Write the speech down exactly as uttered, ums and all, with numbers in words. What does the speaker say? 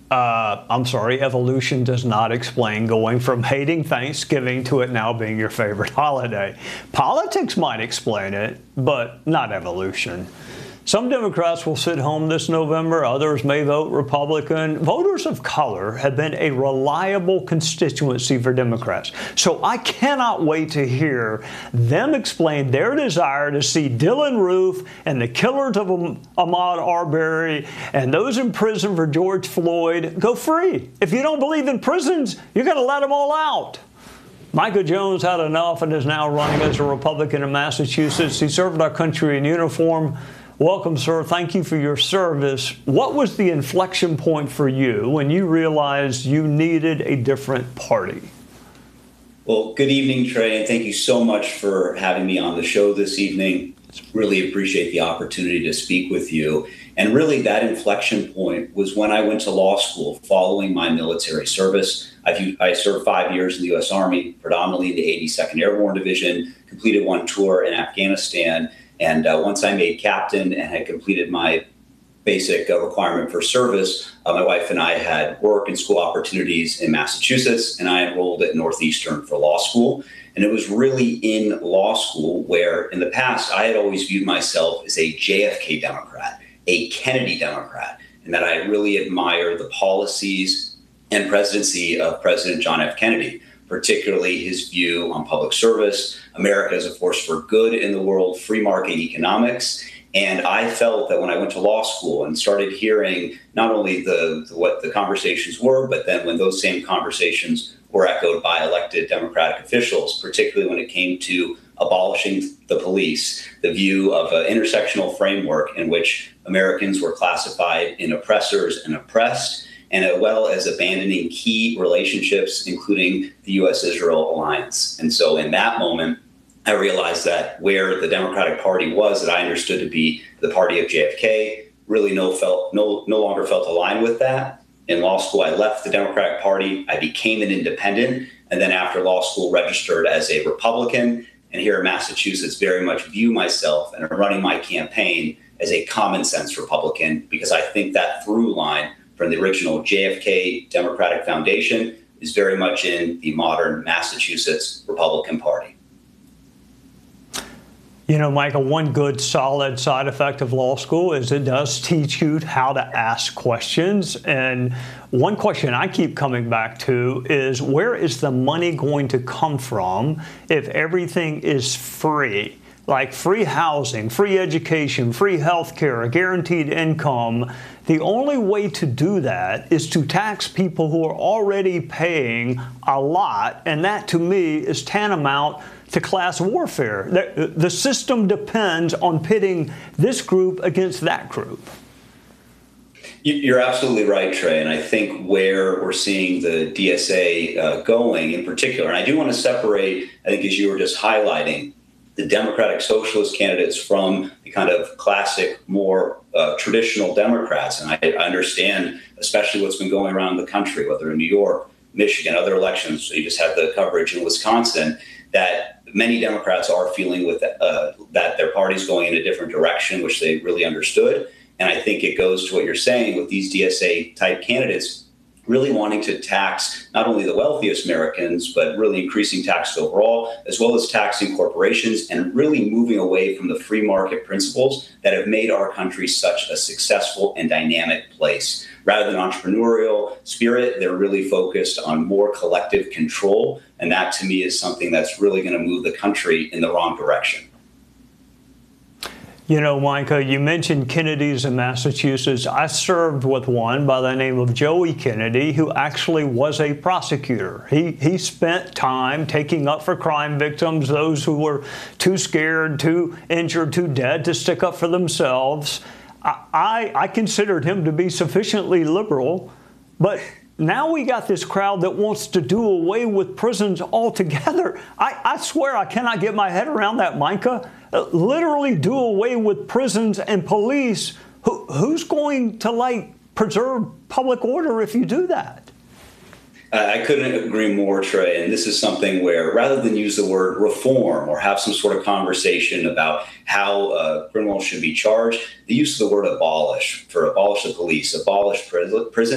Uh, I'm sorry, evolution does not explain going from hating Thanksgiving to it now being your favorite holiday. Politics might explain it, but not evolution. Some Democrats will sit home this November. Others may vote Republican. Voters of color have been a reliable constituency for Democrats. So I cannot wait to hear them explain their desire to see Dylan Roof and the killers of Ahmaud Arbery and those in prison for George Floyd go free. If you don't believe in prisons, you got to let them all out. Micah Jones had enough and is now running as a Republican in Massachusetts. He served our country in uniform. Welcome, sir. Thank you for your service. What was the inflection point for you when you realized you needed a different party? Well, good evening, Trey, and thank you so much for having me on the show this evening. Really appreciate the opportunity to speak with you. And really, that inflection point was when I went to law school following my military service. I've, I served five years in the U S Army, predominantly in the eighty-second Airborne Division, completed one tour in Afghanistan. And uh, once I made captain and had completed my basic uh, requirement for service, uh, my wife and I had work and school opportunities in Massachusetts, and I enrolled at Northeastern for law school. And it was really in law school where in the past I had always viewed myself as a J F K Democrat, a Kennedy Democrat, and that I really admired the policies and presidency of President John F. Kennedy, particularly his view on public service, America as a force for good in the world, free market economics. And I felt that when I went to law school and started hearing not only the, the what the conversations were, but then when those same conversations were echoed by elected Democratic officials, particularly when it came to abolishing the police, the view of an intersectional framework in which Americans were classified in oppressors and oppressed, and as well as abandoning key relationships, including the U S Israel alliance. And so in that moment, I realized that where the Democratic Party was, that I understood to be the party of J F K, really no felt no no longer felt aligned with that. In law school, I left the Democratic Party. I became an independent, and then after law school, registered as a Republican. And here in Massachusetts, very much view myself and am running my campaign as a common sense Republican, because I think that through line from the original J F K Democratic Foundation is very much in the modern Massachusetts Republican Party. You know, Michael, one good solid side effect of law school is it does teach you how to ask questions. And one question I keep coming back to is, where is the money going to come from if everything is free? Like free housing, free education, free health care, a guaranteed income. The only way to do that is to tax people who are already paying a lot. And that, to me, is tantamount to class warfare. The, the system depends on pitting this group against that group. You're absolutely right, Trey. And I think where we're seeing the D S A uh, going in particular, and I do want to separate, I think as you were just highlighting, the Democratic Socialist candidates from the kind of classic, more uh, traditional Democrats. And I, I understand, especially what's been going around the country, whether in New York, Michigan, other elections, so you just had the coverage in Wisconsin, that many Democrats are feeling with uh, that their party's going in a different direction, which they really understood. And I think it goes to what you're saying with these D S A type candidates really wanting to tax not only the wealthiest Americans, but really increasing taxes overall, as well as taxing corporations and really moving away from the free market principles that have made our country such a successful and dynamic place. Rather than entrepreneurial spirit, they're really focused on more collective control. And that, to me, is something that's really going to move the country in the wrong direction. You know, Micah, you mentioned Kennedys in Massachusetts. I served with one by the name of Joey Kennedy, who actually was a prosecutor. He he spent time taking up for crime victims, those who were too scared, too injured, too dead to stick up for themselves. I, I, I considered him to be sufficiently liberal, but now we got this crowd that wants to do away with prisons altogether. I, I swear I cannot get my head around that, Micah. Uh, literally do away with prisons and police. Who, who's going to, like, preserve public order if you do that? Uh, I couldn't agree more, Trey. And this is something where rather than use the word reform or have some sort of conversation about how uh, criminals should be charged, the use of the word abolish for abolish the police, abolish prison.